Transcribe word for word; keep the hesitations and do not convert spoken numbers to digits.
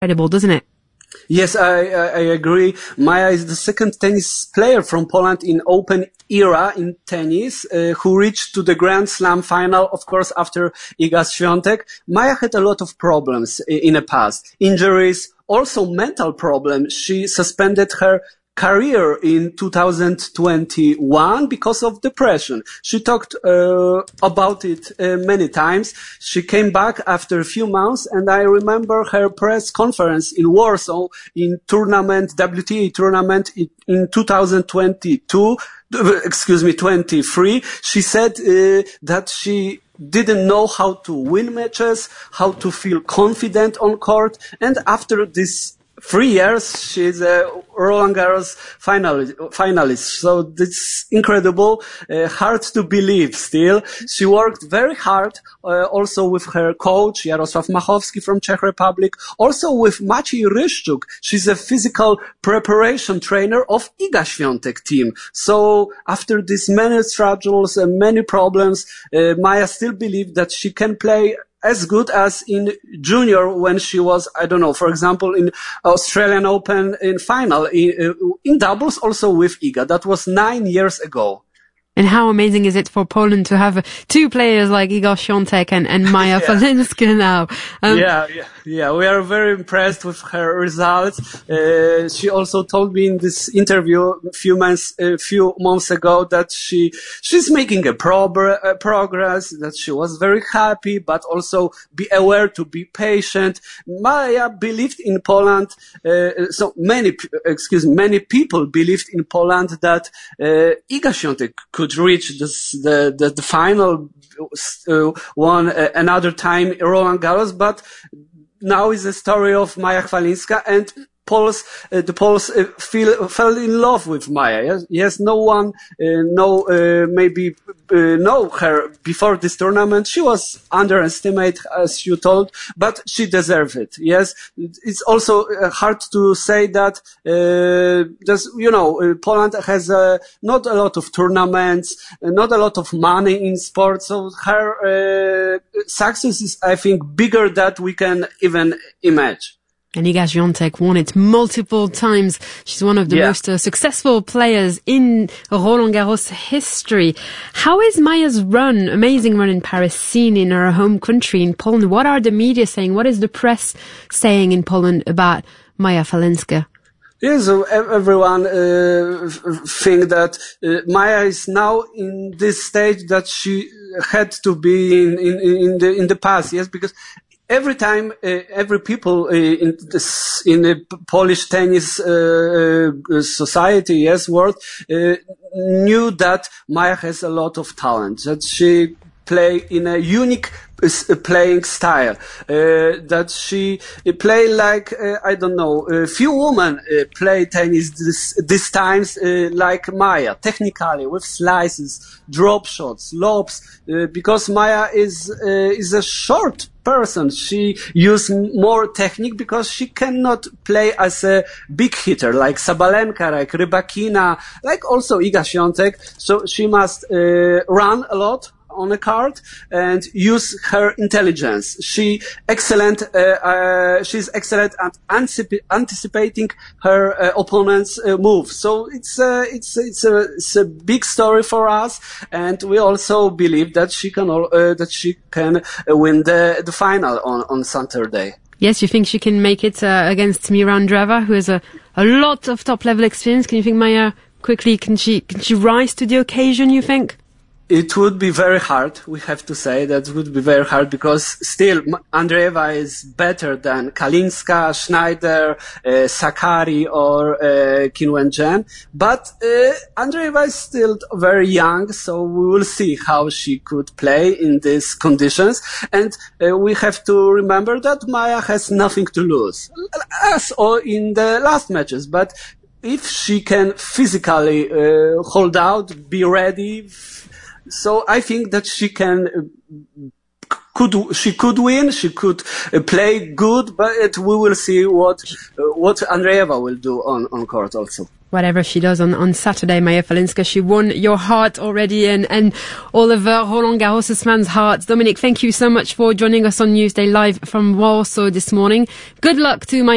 incredible, doesn't it? Yes, I, I, I agree. Maja is the second tennis player from Poland in open era in tennis, uh, who reached to the Grand Slam final, of course, after Iga Świątek. Maja had a lot of problems in the past. Injuries, also mental problems. She suspended her career in two thousand twenty-one because of depression. She talked uh, about it uh, many times. She came back after a few months, and I remember her press conference in Warsaw in tournament, W T A tournament in, in two thousand twenty-two, excuse me, twenty-three. She said uh, that she didn't know how to win matches, how to feel confident on court, and after this three years, she's a Roland Garros finalist, finalist. So it's incredible, uh, hard to believe still. She worked very hard, uh, also with her coach, Jarosław Machowski from Czech Republic, also with Maciej Ryszczuk. She's a physical preparation trainer of Iga Świątek team. So after these many struggles and many problems, uh, Maja still believes that she can play as good as in junior when she was, I don't know, for example, in Australian Open in final, in, in doubles also with Iga. That was nine years ago. And how amazing is it for Poland to have two players like Iga Świątek and, and Maja yeah. Falinska now? Um, yeah, yeah, yeah. We are very impressed with her results. Uh, she also told me in this interview a few months, a few months ago that she, she's making a, prob- a progress, that she was very happy, but also be aware to be patient. Maja believed in Poland, uh, so many, excuse me, many people believed in Poland that, uh, Iga Świątek could reach this, the, the, the final uh, one uh, another time Roland Garros, but now is the story of Maja Falinska, and Poles, uh, the Poles uh, feel, fell in love with Maja. Yes, yes no one, uh, no, uh, maybe uh, know her before this tournament. She was underestimated, as you told, but she deserved it. Yes, it's also uh, hard to say that, uh, just, you know, uh, Poland has uh, not a lot of tournaments, uh, not a lot of money in sports, so her uh, success is, I think, bigger than we can even imagine. And Iga Świątek won it multiple times. She's one of the yeah. most uh, successful players in Roland Garros history. How is Maja's run, amazing run in Paris, seen in her home country, in Poland? What are the media saying? What is the press saying in Poland about Maja Falinska? Yes, so everyone uh, think that uh, Maja is now in this stage that she had to be in, in, in the in the past. Yes, because every time, uh, every people uh, in this, in the Polish tennis uh, uh, society, yes, world, uh, knew that Maja has a lot of talent, that she play in a unique uh, playing style, uh, that she uh, play like, uh, I don't know, a few women uh, play tennis this, this times uh, like Maja, technically, with slices, drop shots, lobs, uh, because Maja is, uh, is a short person. She uses more technique because she cannot play as a big hitter like Sabalenka, like Rybakina, like also Iga Świątek. So she must uh, run a lot on a card and use her intelligence. She excellent. Uh, uh, she's excellent at anticip- anticipating her uh, opponent's uh, move. So it's uh, it's it's a it's a big story for us, and we also believe that she can uh, that she can win the the final on on Saturday. Yes, you think she can make it uh, against Mira Andreeva, who has a a lot of top level experience? Can you think Maja quickly can she can she rise to the occasion? You think? It would be very hard, we have to say. That would be very hard because still Andreeva is better than Kalinska, Schneider, uh, Sakkari or uh, Qin Wenjuan. But uh, Andreeva is still very young, so we will see how she could play in these conditions. And uh, we have to remember that Maja has nothing to lose, as or in the last matches. But if she can physically uh, hold out, be ready, so I think that she can, uh, could, she could win, she could uh, play good, but we will see what, uh, what Andreeva will do on, on court also. Whatever she does on, on Saturday, Maja Falinska, she won your heart already and, and all of uh, Roland Garros' fans' hearts. Dominic, thank you so much for joining us on Newsday Live from Warsaw this morning. Good luck to Maja.